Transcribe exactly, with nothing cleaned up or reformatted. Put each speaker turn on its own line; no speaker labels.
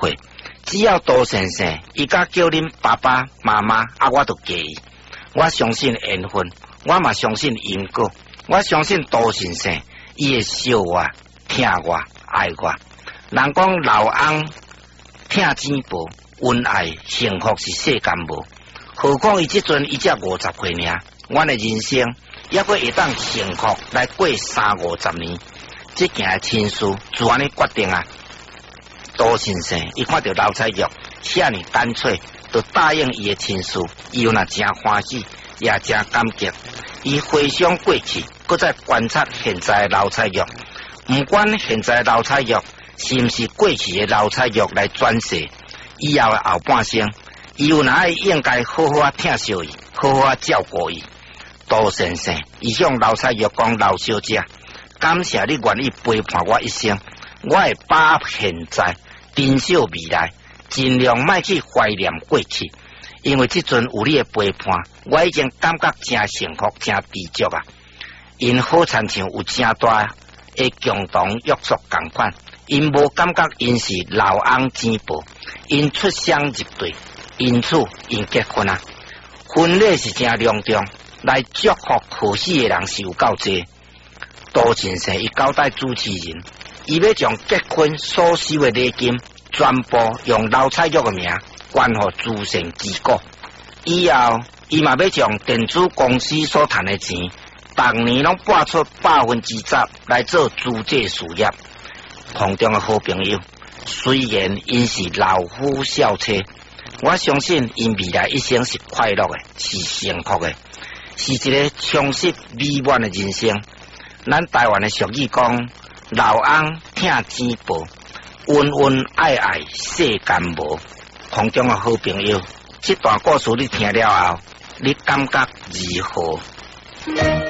会。只要杜先生伊甲叫恁爸爸妈妈，啊，我都介意。我相信缘分，我嘛相信因果，我相信杜先生伊会惜我、疼我、爱我。人讲老翁疼钱薄，恩爱幸福是世间无，何况伊即阵伊才五十岁尔，阮的人生也阁会当幸福来过三五十年。这件亲事就安尼决定啊！杜先生伊看到老蔡玉遐尼干脆，就答应伊的亲事，伊又若真欢喜，也真感激。伊回想过去，搁再观察现在的老蔡玉，毋管现在的老蔡玉是毋是过去的老蔡玉来转世，以后的后半生，伊有哪会应该好好啊疼惜伊，好好啊照顾伊。杜先生伊向老蔡玉讲：老小姐，感谢你愿意陪伴我一生，我会把握现在，珍惜未来，尽量莫去怀念过去，因为即阵有你的陪伴，我已经感觉真幸福、真知足啊！因好亲像有真大的共同约束同款，因无感觉因是老翁钱薄，因出双入对，因此因结婚啊！婚礼是真隆重，来祝福可死的人是有够多。杜先生伊交代主持人，伊要将结婚所收的礼金全部用老蔡玉的名捐予慈善机构，以后伊嘛要将电子公司所赚的钱，逐年拢拨出百分之十来做租借事业。空中的好朋友，虽然因是老夫少妻，我相信因未来一生是快乐的，是幸福的，是一个充实美满的人生。咱台湾的俗语讲：老翁疼钱薄，恩恩爱爱世间无。空中的好朋友，这段故事你听了后，你感觉如何？